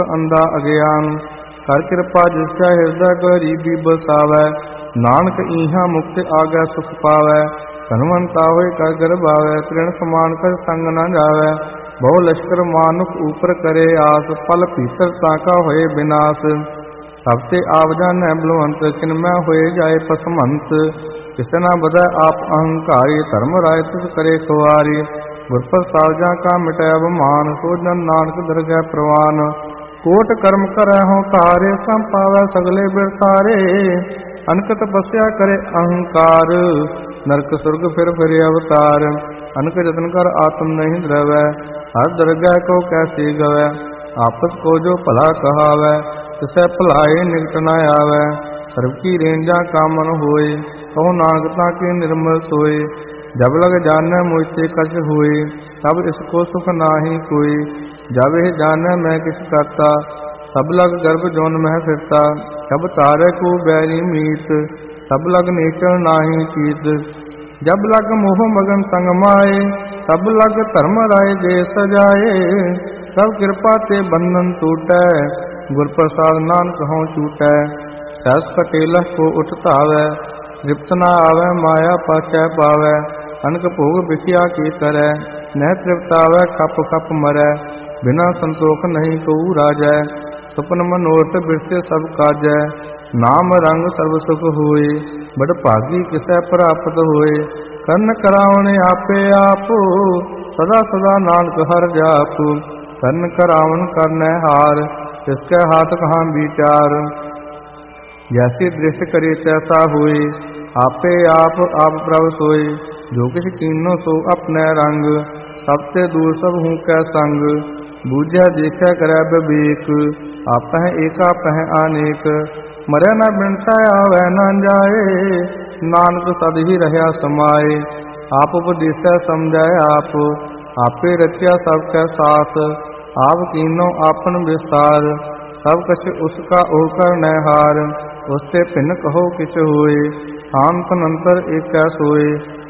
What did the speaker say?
ਅੰਧਾ ਅਗਿਆਨ। ਕਰ ਕਿਰਪਾ ਜਿਸ ਕੈ ਹਿਰਦੈ ਗਰੀਬੀ ਬਸਾਵੈ, ਨਾਨਕ ਈਹਾ ਮੁਕਤਿ ਆਗੈ ਸੁਖ ਪਾਵੈ। ਧਨਵੰਤਾ ਹੋਏ ਕਰ ਗਰਭਾਵੈ, ਤ੍ਰਿਣ ਸਮਾਨ ਕਰ ਸੰਗ ਨ ਜਾਵੈ। ਬਹੁ ਲਸ਼ਕਰ ਮਾਨੁਖ ਊਪਰ ਕਰੇ ਆਸ, ਪਲ ਭੀਤਰ ਤਾਕਾ ਹੋਏ ਬਿਨਾਸ਼। ਸਭ ਤੇ ਆਪ ਜਾਣੈ ਬਲਵੰਤ, ਕਿਨ ਮੈਂ ਹੋਏ ਜਾਏ ਪਸਮੰਤ। ਕਿਸੇ ਨਾ ਬਧੈ ਆਪ ਅਹੰਕਾਰੀ, ਧਰਮ ਰਾਏ ਤਿਸ ਕਰੇ ਖੁਆਰੀ। ਗੁਰ ਪ੍ਰਸਾਦ ਜਾਂ ਕਾ ਮਿਟੈ ਅਭਿਮਾਨ, ਸੋ ਜਨ ਨਾਨਕ ਦਰਗਹਿ ਪ੍ਰਵਾਨ। ਕੋਟ ਕਰਮ ਕਰੈ ਹਉ ਤਾਰੇ, ਸੰਪਾਵੈ ਸਗਲੇ ਬਿਰਥਾਰੇ। ਅਨਕ ਤਪੱਸਿਆ ਕਰੇ ਅਹੰਕਾਰ, ਨਰਕ ਸੁਰਗ ਫਿਰ ਫਿਰੇ ਅਵਤਾਰ। ਅਨਕ ਜਤਨ ਕਰ ਆਤਮ ਨਹੀਂ ਦਰਵੈ, ਹਰ ਦਰਗਹਿ ਕੋ ਕੈਸੀ ਗਵੈ। ਆਪਸ ਕੋ ਜੋ ਭਲਾ ਕਹਾਵੈ, ਤਿਸੈ ਭਲਾਏ ਨਿਕਟ ਨ ਆਵੈ। ਸਰਬ ਕੀ ਰੇਂਜਾ ਕਾਮਨ ਹੋਏ, ਕਹੋ ਨਾਨਕ ਤਾਂ ਕੇ ਨਿਰਮਲ ਸੋਏ। ਜਬ ਲਗ ਜਾਣੈ ਮੁਝ ਤੇ ਕਛ ਹੋਏ, ਤਬ ਇਸ ਕੋ ਸੁਖ ਨਾਹੀ ਕੋਇ। ਜਬ ਇਹ ਜਾਣੈ ਮੈਂ ਕਿਛ ਕਰਤਾ, ਸਭ ਲਗ ਗਰਭ ਜੋਨ ਮਹਿ ਫਿਰਤਾ। ਜਬ ਤਾਰੈ ਕੋ ਬੈਰੀ ਮੀਤ, ਸਭ ਲਗ ਨੀਚਲ ਨਾਹੀ ਚੀਤ। ਜਬ ਲਗ ਮੋਹ ਮਗਨ ਸੰਗ ਮਾਏ, ਤਬ ਲਗ ਧਰਮ ਰਾਏ ਦੇ ਸਜਾਏ। ਸਭ ਕਿਰਪਾ ਤੇ ਬੰਧਨ ਟੂਟੈ, ਗੁਰ ਪ੍ਰਸਾਦ ਨਾਨਕ ਹਉ ਛੂਟੈ। ਸਹਿਜ ਸਕੇਲਹ ਕੋ ਉਠ ਧਾਵੈ, ਤ੍ਰਿਪਤ ਨ ਆਵੈ ਮਾਇਆ ਪਾਛੈ ਪਾਵੈ। ਅਨਕ ਭੋਗ ਵਿਖਿਆ ਕੀ ਕਰੈ, ਨਹਿ ਤ੍ਰਿਪਤਾਵੈ ਖਪ ਖਪ ਮਰੈ। ਬਿਨਾ ਸੰਤੋਖ ਨਹੀਂ ਕਉ ਰਾਜੈ, ਸੁਪਨ ਮਨੋਰਥ ਬਿਰਸੇ ਸਭ ਕਾਜੈ। ਨਾਮ ਰੰਗ ਸਰਬ ਸੁਖ ਹੋਏ, ਬੜ ਭਾਗੀ ਕਿਸੈ ਪ੍ਰਾਪਤ ਹੋਏ। ਕਰਨ ਕਰਾਵਣ ਆਪੇ ਆਪ, ਸਦਾ ਸਦਾ ਨਾਨਕ ਹਰਿ ਜਾਪ। ਕਰਨ ਕਰਾਵਣ ਕਰਨੈ ਹਾਰ, ਤਿਸਕੈ ਹਾਥ ਕਹਾਂ ਵਿਚਾਰ। ਜੈਸੀ ਦ੍ਰਿਸ਼ਟ ਕਰੇ ਤੈਸਾ ਹੋਏ, ਆਪੇ ਆਪ ਆਪ ਪ੍ਰਭ ਸੋਏ। ਜੋ ਕਿਛ ਕੀਨੋ ਸੋ ਆਪਣੈ ਰੰਗ, ਸਭ ਤੇ ਦੂਰ ਸਭ ਹੂੰ ਕੈ ਸੰਗ। ਬੂਝੈ ਦੇਖੈ ਕਰੈ ਬਿਵੇਕ, ਆਪਹਿ ਏਕਾ ਪਹਿ ਅਨੇਕ। ਮਰੈ ਨ ਬਿਨਸੈ ਆਵੈ ਨ ਜਾਏ, ਨਾਨਕ ਸਦ ਹੀ ਰਹਿਆ ਸਮਾਏ। ਆਪ ਉਪਦੇਸੈ ਸਮਝੈ ਆਪ, ਆਪੇ ਰਚਿਆ ਸਭ ਕੈ ਸਾਥ। ਆਪ ਕੀਨੋ ਆਪਨ ਵਿਸਤਾਰ, ਸਭ ਕਛ ਉਸ ਕਾ ਓ ਕਰਨੈ ਹਾਰ। ਉਸ ਤੇ ਭਿੰਨ ਕਹੋ ਕਿਛ ਹੋਏ, ਸ਼ਾਂਤ ਅਨੰਤਰ ਏਕੈ ਸੋਏ।